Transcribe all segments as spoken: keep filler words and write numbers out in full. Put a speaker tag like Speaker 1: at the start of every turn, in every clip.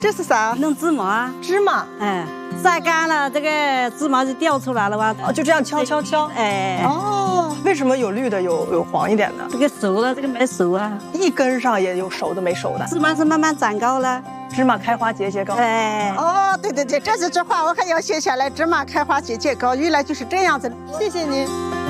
Speaker 1: 这是啥？
Speaker 2: 弄芝麻，
Speaker 1: 芝麻。
Speaker 2: 哎，晒干了，这个芝麻就掉出来了吧？
Speaker 1: 哦，就这样敲敲敲。
Speaker 2: 哎，
Speaker 1: 哦，为什么有绿的，有有黄一点的？
Speaker 2: 这个熟了，这个没熟啊。
Speaker 1: 一根上也有熟的没熟的。
Speaker 2: 芝麻是慢慢长高了。
Speaker 1: 芝麻开花节节高。
Speaker 2: 哎，
Speaker 3: 哦，对对对，这几句话我还要写下来。芝麻开花节节高，原来就是这样子。
Speaker 1: 谢谢您。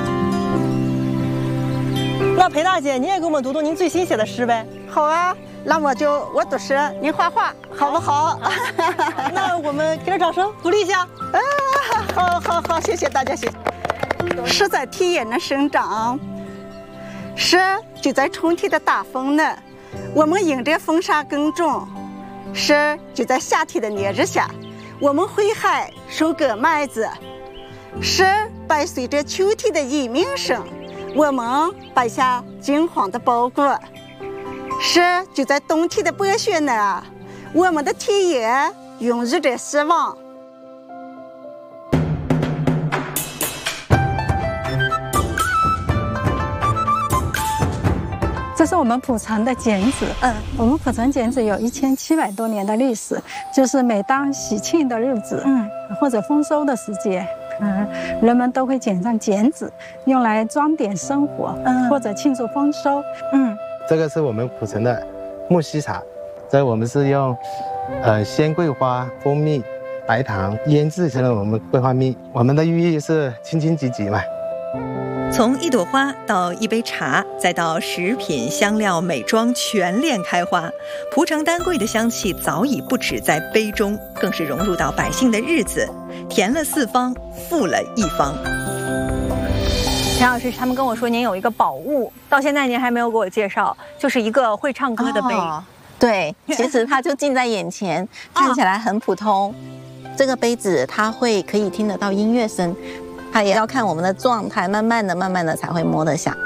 Speaker 1: 那裴大姐，您也给我们读读您最新写的诗呗？
Speaker 3: 好啊，那我就我读诗，您画画，好不好？
Speaker 1: 那我们给点掌声，鼓励一下。
Speaker 3: 啊，好好好，谢谢大家，谢谢。诗在田野能生长，诗就在春天的大风呢。我们迎着风沙耕种，诗就在夏天的烈日下，我们挥海收割麦子。诗伴随着秋天的蝉鸣声，我们摆下金黄的包裹。诗就在冬天的剥削呢，我们的田野孕育着希望。
Speaker 4: 这是我们蒲城的剪纸，嗯，我们蒲城剪纸有一千七百多年的历史，就是每当喜庆的日子，嗯，或者丰收的时节，嗯，人们都会剪上剪纸，用来装点生活，嗯，或者庆祝丰收，嗯。
Speaker 5: 这个是我们蒲城的木樨茶，这我们是用，呃，鲜桂花、蜂蜜、白糖腌制成了我们桂花蜜，我们的寓意是清清吉吉嘛。
Speaker 6: 从一朵花到一杯茶，再到食品、香料、美妆全链开花，蒲城丹桂的香气早已不止在杯中，更是融入到百姓的日子，甜了四方，富了一方。
Speaker 7: 田老师他们跟我说您有一个宝物，到现在您还没有给我介绍，就是一个会唱歌的杯。
Speaker 8: 哦、对，其实它就近在眼前，看起来很普通。这个杯子它会可以听得到音乐声，它也要看我们的状态，慢慢的、慢慢的才会摸得响。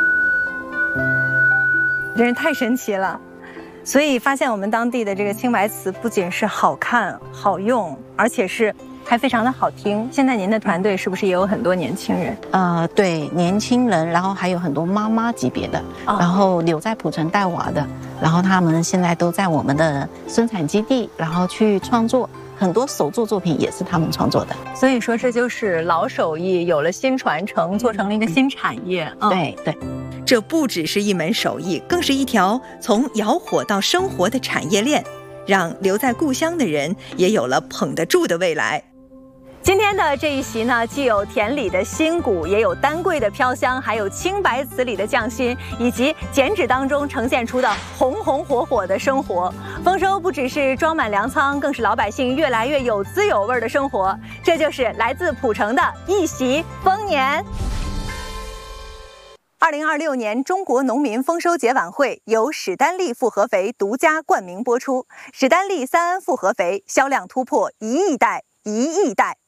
Speaker 7: 真是太神奇了！所以发现我们当地的这个青白瓷不仅是好看、好用，而且是还非常的好听。现在您的团队是不是也有很多年轻人？
Speaker 8: 呃，对，年轻人，然后还有很多妈妈级别的，哦、然后留在蒲城带娃的，然后他们现在都在我们的生产基地，然后去创作。很多手作作品也是他们创作的，
Speaker 7: 所以说这就是老手艺有了新传承，做成了一个新产业。
Speaker 8: 嗯、对对，
Speaker 6: 这不只是一门手艺，更是一条从窑火到生活的产业链，让留在故乡的人也有了捧得住的未来。
Speaker 7: 今天的这一席呢，既有田里的新谷，也有丹桂的飘香，还有青白瓷里的匠心，以及剪纸当中呈现出的红红火火的生活。丰收不只是装满粮仓，更是老百姓越来越有滋有味的生活。这就是来自蒲城的一席丰年。二零二六年中国农民丰收节晚会由史丹利复合肥独家冠名播出。史丹利三安复合肥销量突破一亿袋，一亿袋。